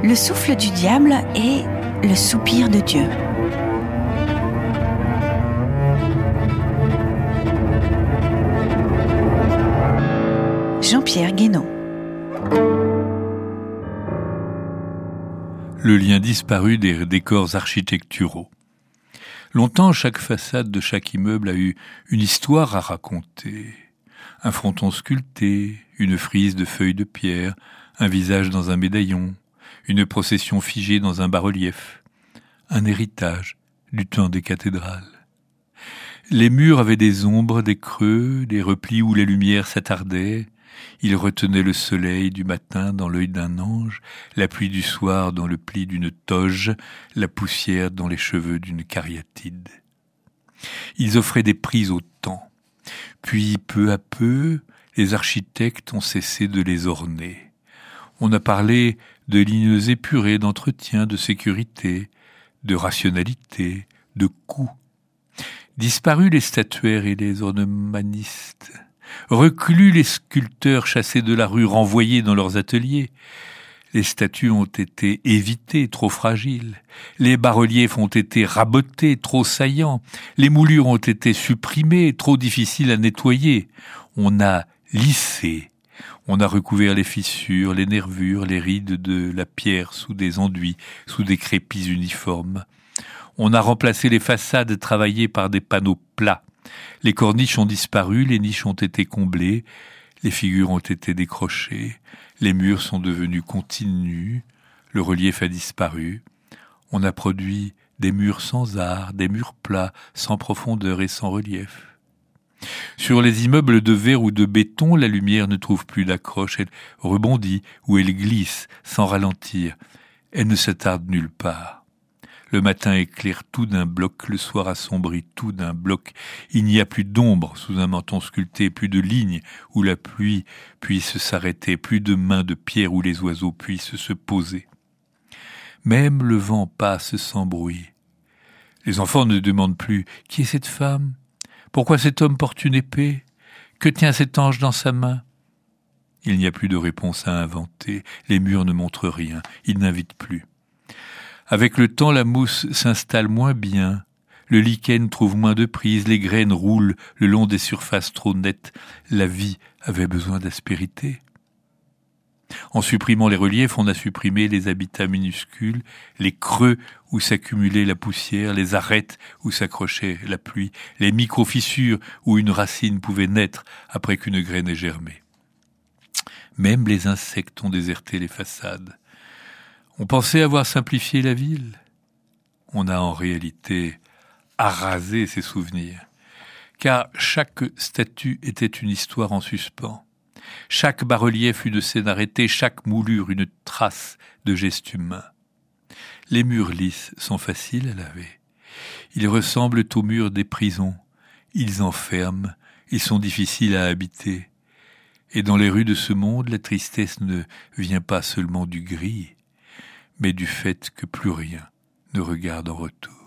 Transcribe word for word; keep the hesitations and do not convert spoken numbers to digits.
le souffle du diable et le soupir de Dieu. Jean-Pierre Guénon. Le lien disparu des décors architecturaux. Longtemps, chaque façade de chaque immeuble a eu une histoire à raconter. Un fronton sculpté, une frise de feuilles de pierre, un visage dans un médaillon, une procession figée dans un bas-relief, un héritage du temps des cathédrales. Les murs avaient des ombres, des creux, des replis où la lumière s'attardait. Ils retenaient le soleil du matin dans l'œil d'un ange, la pluie du soir dans le pli d'une toge, la poussière dans les cheveux d'une cariatide. Ils offraient des prises au temps. Puis, peu à peu, les architectes ont cessé de les orner. On a parlé de lignes épurées d'entretien, de sécurité, de rationalité, de coût. Disparus les statuaires et les ornementanistes. Reclus les sculpteurs chassés de la rue, renvoyés dans leurs ateliers. Les statues ont été évitées, trop fragiles. Les bas-reliefs ont été rabotés, trop saillants. Les moulures ont été supprimées, trop difficiles à nettoyer. On a lissé. On a recouvert les fissures, les nervures, les rides de la pierre sous des enduits, sous des crépis uniformes. On a remplacé les façades travaillées par des panneaux plats. Les corniches ont disparu, les niches ont été comblées, les figures ont été décrochées, les murs sont devenus continus, le relief a disparu. On a produit des murs sans art, des murs plats, sans profondeur et sans relief. Sur les immeubles de verre ou de béton, la lumière ne trouve plus d'accroche, elle rebondit ou elle glisse sans ralentir. Elle ne s'attarde nulle part. Le matin éclaire tout d'un bloc, le soir assombrit tout d'un bloc. Il n'y a plus d'ombre sous un menton sculpté, plus de lignes où la pluie puisse s'arrêter, plus de mains de pierre où les oiseaux puissent se poser. Même le vent passe sans bruit. Les enfants ne demandent plus « Qui est cette femme ? Pourquoi cet homme porte une épée ? Que tient cet ange dans sa main ?» Il n'y a plus de réponse à inventer. Les murs ne montrent rien. Ils n'invitent plus. Avec le temps, la mousse s'installe moins bien. Le lichen trouve moins de prise. Les graines roulent le long des surfaces trop nettes. La vie avait besoin d'aspérité. En supprimant les reliefs, on a supprimé les habitats minuscules, les creux où s'accumulait la poussière, les arêtes où s'accrochait la pluie, les micro-fissures où une racine pouvait naître après qu'une graine ait germé. Même les insectes ont déserté les façades. On pensait avoir simplifié la ville. On a en réalité arasé ses souvenirs, car chaque statue était une histoire en suspens. Chaque bas-relief une scène arrêtée, chaque moulure une trace de geste humain. Les murs lisses sont faciles à laver. Ils ressemblent aux murs des prisons. Ils enferment, ils sont difficiles à habiter. Et dans les rues de ce monde, la tristesse ne vient pas seulement du gris, mais du fait que plus rien ne regarde en retour.